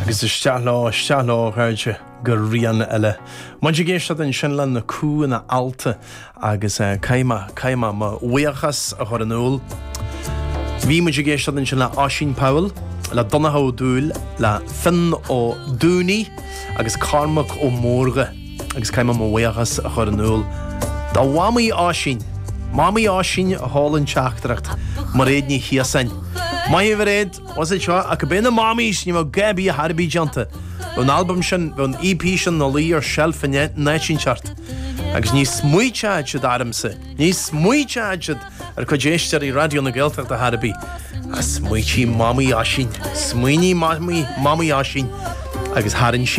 agus is stealó háirte gur rian eile. Muid géiste an sin le na cú na alta agus caiime má uachas a chur an úl. Bhí muid géiste an sin le Oisín Powell, le Donahoe Dúil, le Finn ó Dúní agus Cormac ó Mórga agus caiime má uachas a chur an úl. Tá bhamaí Oisín, mámaí Oisín a hálann teachtareacht mar réad ní chiasain. Mai réad was it seo a go bena mámís ní má gabi a harbí janta. Bhn album sin, bhn EP sin nó lí ar shelf in netin chart. Agus ní smuoitead siad aramsa. Ní smuoitead siad ar chudéistear í radio na Gaeltacht a harbí. A smuoití mámaí Oisín. Smuoiní mámaí Oisín agus harann